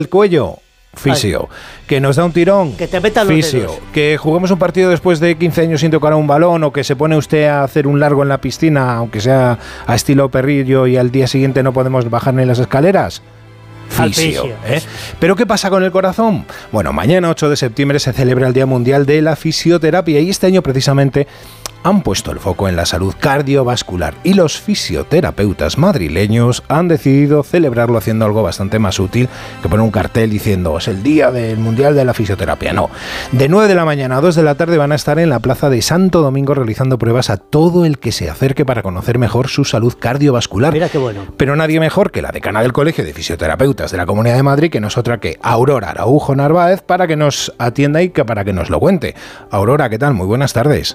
el cuello, fisio. Que nos da un tirón, que te metan los fisio. dedos. Que juguemos un partido después de 15 años sin tocar un balón, o que se pone usted a hacer un largo en la piscina, aunque sea a estilo perrillo, y al día siguiente no podemos bajar ni las escaleras. Fisio, ¿eh? ¿Pero qué pasa con el corazón? Bueno, mañana 8 de septiembre se celebra el Día Mundial de la Fisioterapia, y este año precisamente han puesto el foco en la salud cardiovascular, y los fisioterapeutas madrileños han decidido celebrarlo haciendo algo bastante más útil que poner un cartel diciendo es el Día del Mundial de la Fisioterapia. No, de 9 de la mañana a 2 de la tarde van a estar en la Plaza de Santo Domingo realizando pruebas a todo el que se acerque para conocer mejor su salud cardiovascular. Mira qué bueno. Pero nadie mejor que la decana del Colegio de Fisioterapeutas de la Comunidad de Madrid, que no es otra que Aurora Araujo Narváez, para que nos atienda y para que nos lo cuente. Aurora, ¿qué tal? Muy buenas tardes.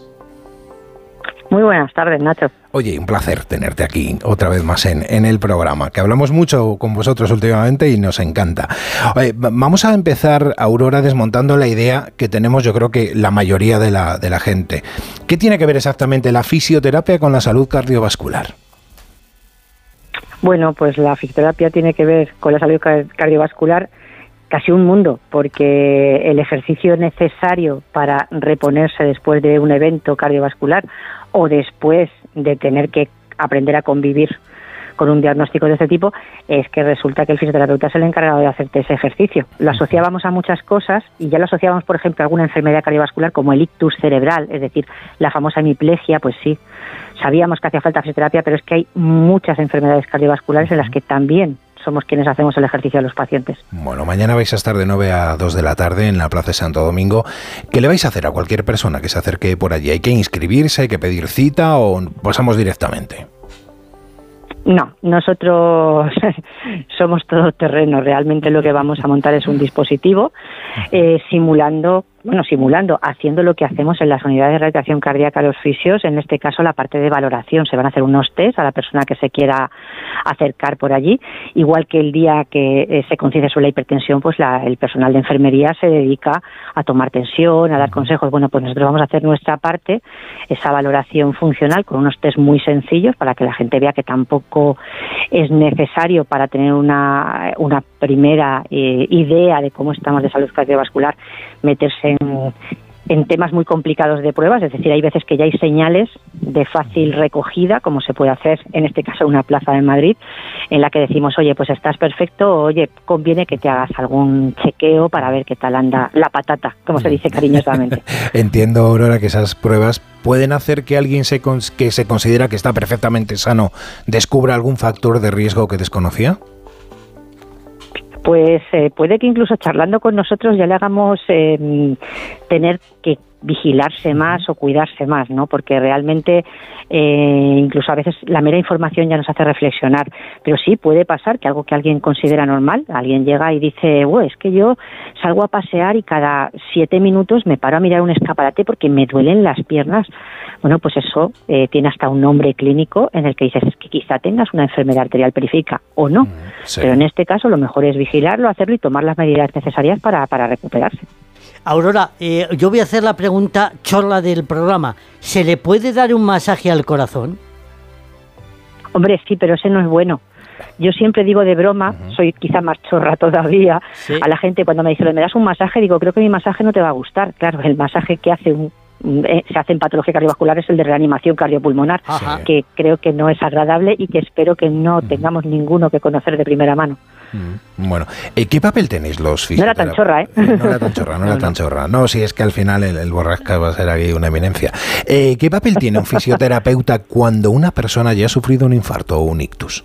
Muy buenas tardes, Nacho. Oye, un placer tenerte aquí otra vez más en el programa, que hablamos mucho con vosotros últimamente y nos encanta. Oye, vamos a empezar, Aurora, desmontando la idea que tenemos, yo creo que la mayoría de la gente. ¿Qué tiene que ver exactamente la fisioterapia con la salud cardiovascular? Bueno, pues la fisioterapia tiene que ver con la salud cardiovascular casi un mundo, porque el ejercicio necesario para reponerse después de un evento cardiovascular o después de tener que aprender a convivir con un diagnóstico de este tipo, es que resulta que el fisioterapeuta es el encargado de hacerte ese ejercicio. Lo asociábamos a muchas cosas, y ya lo asociábamos, por ejemplo, a alguna enfermedad cardiovascular como el ictus cerebral, es decir, la famosa hemiplegia. Pues sí, sabíamos que hacía falta fisioterapia, pero es que hay muchas enfermedades cardiovasculares en las que también somos quienes hacemos el ejercicio a los pacientes. Bueno, mañana vais a estar de 9 a 2 de la tarde en la Plaza de Santo Domingo. ¿Qué le vais a hacer a cualquier persona que se acerque por allí? ¿Hay que inscribirse, hay que pedir cita o pasamos directamente? No, nosotros somos todoterreno. Realmente lo que vamos a montar es un dispositivo simulando, haciendo lo que hacemos en las unidades de rehabilitación cardíaca los fisios, en este caso la parte de valoración. Se van a hacer unos test a la persona que se quiera acercar por allí, igual que el día que se concibe sobre la hipertensión, pues el personal de enfermería se dedica a tomar tensión, a dar consejos. Bueno, pues nosotros vamos a hacer nuestra parte, esa valoración funcional con unos test muy sencillos para que la gente vea que tampoco es necesario, para tener una primera idea de cómo estamos de salud cardiovascular, meterse en temas muy complicados de pruebas. Es decir, hay veces que ya hay señales de fácil recogida, como se puede hacer en este caso en una plaza de Madrid, en la que decimos, oye, pues estás perfecto, oye, conviene que te hagas algún chequeo para ver qué tal anda la patata, como se dice cariñosamente. Entiendo, Aurora, que esas pruebas pueden hacer que alguien que se considera que está perfectamente sano descubra algún factor de riesgo que desconocía. Pues puede que incluso charlando con nosotros ya le hagamos tener que vigilarse más o cuidarse más, ¿no? Porque realmente incluso a veces la mera información ya nos hace reflexionar. Pero sí, puede pasar que algo que alguien considera normal, alguien llega y dice, es que yo salgo a pasear y cada 7 minutos me paro a mirar un escaparate porque me duelen las piernas. Bueno, pues eso tiene hasta un nombre clínico en el que dices, es que quizá tengas una enfermedad arterial periférica o no. Sí. Pero en este caso lo mejor es vigilarlo, hacerlo y tomar las medidas necesarias para recuperarse. Aurora, yo voy a hacer la pregunta chorla del programa. ¿Se le puede dar un masaje al corazón? Hombre, sí, pero ese no es bueno. Yo siempre digo de broma, soy quizá más chorra todavía, ¿sí? A la gente cuando me dice, ¿me das un masaje? Digo, creo que mi masaje no te va a gustar. Claro, el masaje que se hace en patología cardiovascular es el de reanimación cardiopulmonar, que creo que no es agradable y que espero que no tengamos ninguno que conocer de primera mano. Bueno, ¿qué papel tenéis los fisioterapeutas? No era tan chorra, ¿eh? No era tan chorra. No, si es que al final el borrasca va a ser aquí una eminencia. ¿Qué papel tiene un fisioterapeuta cuando una persona ya ha sufrido un infarto o un ictus?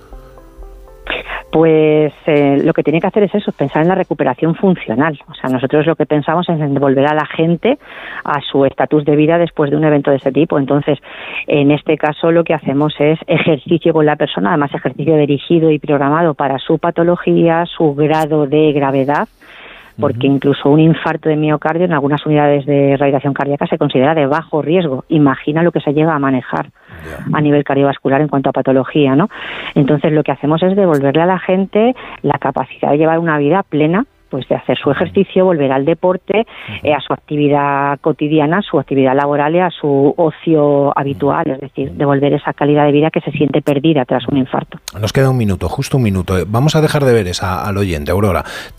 Pues lo que tiene que hacer es eso, pensar en la recuperación funcional. O sea, nosotros lo que pensamos es en devolver a la gente a su estatus de vida después de un evento de este tipo. Entonces, en este caso lo que hacemos es ejercicio con la persona, además ejercicio dirigido y programado para su patología, su grado de gravedad, porque incluso un infarto de miocardio en algunas unidades de rehabilitación cardíaca se considera de bajo riesgo. Imagina lo que se llega a manejar a nivel cardiovascular en cuanto a patología, ¿no? Entonces lo que hacemos es devolverle a la gente la capacidad de llevar una vida plena pues de hacer su ejercicio, volver al deporte, a su actividad cotidiana, su actividad laboral y a su ocio habitual, es decir, devolver esa calidad de vida que se siente perdida tras un infarto. Nos queda un minuto, justo un minuto. Vamos a dejar de ver al oyente, Aurora.